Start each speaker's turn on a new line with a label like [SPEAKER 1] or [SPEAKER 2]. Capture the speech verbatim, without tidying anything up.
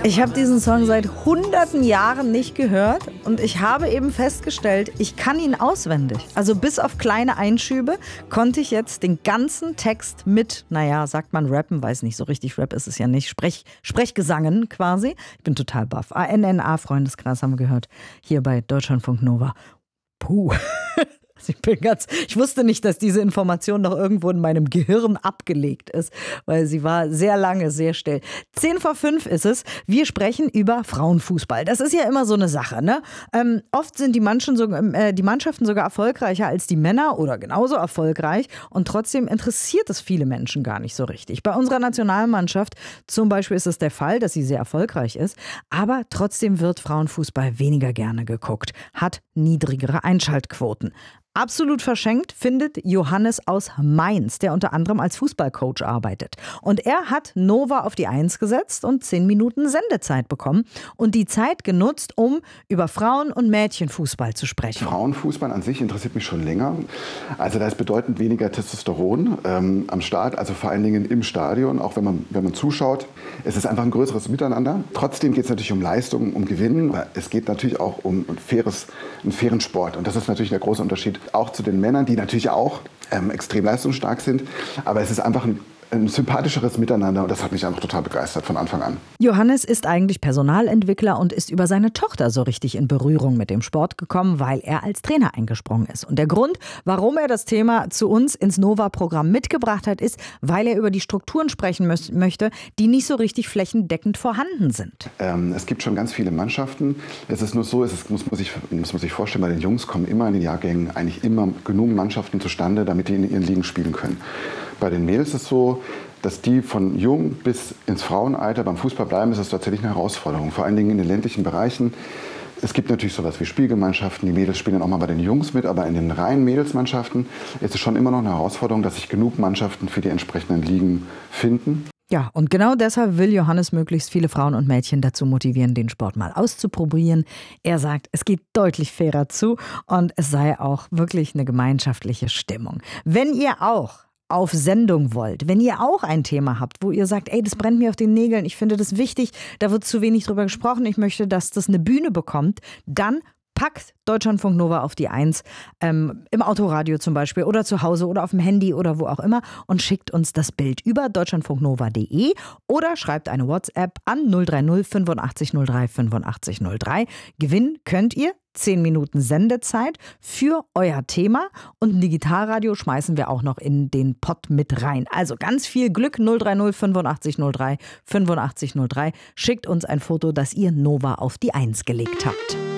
[SPEAKER 1] Ich habe diesen Song seit hunderten Jahren nicht gehört und ich habe eben festgestellt, ich kann ihn auswendig. Also bis auf kleine Einschübe konnte ich jetzt den ganzen Text mit, naja, sagt man rappen, weiß nicht, so richtig Rap ist es ja nicht, Sprech, Sprechgesangen quasi. Ich bin total baff. A N N A-Freundeskreis haben wir gehört, hier bei Deutschlandfunk Nova. Puh. Ich bin ganz, ich wusste nicht, dass diese Information noch irgendwo in meinem Gehirn abgelegt ist, weil sie war sehr lange, sehr still. Zehn vor fünf ist es. Wir sprechen über Frauenfußball. Das ist ja immer so eine Sache, ne? Ähm, oft sind die, Manchen so, äh, die Mannschaften sogar erfolgreicher als die Männer oder genauso erfolgreich und trotzdem interessiert es viele Menschen gar nicht so richtig. Bei unserer Nationalmannschaft zum Beispiel ist es der Fall, dass sie sehr erfolgreich ist, aber trotzdem wird Frauenfußball weniger gerne geguckt, hat niedrigere Einschaltquoten. Absolut verschenkt findet Johannes aus Mainz, der unter anderem als Fußballcoach arbeitet. Und er hat Nova auf die Eins gesetzt und zehn Minuten Sendezeit bekommen und die Zeit genutzt, um über Frauen- und Mädchenfußball zu sprechen.
[SPEAKER 2] Frauenfußball an sich interessiert mich schon länger. Also da ist bedeutend weniger Testosteron ähm, am Start, also vor allen Dingen im Stadion, auch wenn man, wenn man zuschaut. Es ist einfach ein größeres Miteinander. Trotzdem geht es natürlich um Leistung, um Gewinnen. Es geht natürlich auch um ein faires, einen fairen Sport und das ist natürlich der große Unterschied. Auch zu den Männern, die natürlich auch ähm, extrem leistungsstark sind. Aber es ist einfach ein, ein sympathischeres Miteinander und das hat mich einfach total begeistert von Anfang an.
[SPEAKER 1] Johannes ist eigentlich Personalentwickler und ist über seine Tochter so richtig in Berührung mit dem Sport gekommen, weil er als Trainer eingesprungen ist. Und der Grund, warum er das Thema zu uns ins Nova-Programm mitgebracht hat, ist, weil er über die Strukturen sprechen mö- möchte, die nicht so richtig flächendeckend vorhanden sind.
[SPEAKER 2] Ähm, es gibt schon ganz viele Mannschaften. Es ist nur so, es ist, muss, muss, ich, muss man sich vorstellen, bei den Jungs kommen immer in den Jahrgängen eigentlich immer genug Mannschaften zustande, damit die in ihren Ligen spielen können. Bei den Mädels ist es so, dass die von jung bis ins Frauenalter beim Fußball bleiben, ist das tatsächlich eine Herausforderung. Vor allen Dingen in den ländlichen Bereichen. Es gibt natürlich sowas wie Spielgemeinschaften, die Mädels spielen dann auch mal bei den Jungs mit, aber in den reinen Mädelsmannschaften ist es schon immer noch eine Herausforderung, dass sich genug Mannschaften für die entsprechenden Ligen finden.
[SPEAKER 1] Ja, und genau deshalb will Johannes möglichst viele Frauen und Mädchen dazu motivieren, den Sport mal auszuprobieren. Er sagt, es geht deutlich fairer zu und es sei auch wirklich eine gemeinschaftliche Stimmung. Wenn ihr auch auf Sendung wollt, wenn ihr auch ein Thema habt, wo ihr sagt, ey, das brennt mir auf den Nägeln, ich finde das wichtig, da wird zu wenig drüber gesprochen, ich möchte, dass das eine Bühne bekommt, dann packt Deutschlandfunk Nova auf die Eins, ähm, im Autoradio zum Beispiel oder zu Hause oder auf dem Handy oder wo auch immer und schickt uns das Bild über deutschlandfunknova punkt de oder schreibt eine WhatsApp an null drei null fünfundachtzig null drei fünfundachtzig null drei. Gewinnen könnt ihr zehn Minuten Sendezeit für euer Thema und ein Digitalradio schmeißen wir auch noch in den Pott mit rein. Also ganz viel Glück, null drei null fünfundachtzig null drei fünfundachtzig null drei. Schickt uns ein Foto, das ihr Nova auf die Eins gelegt habt.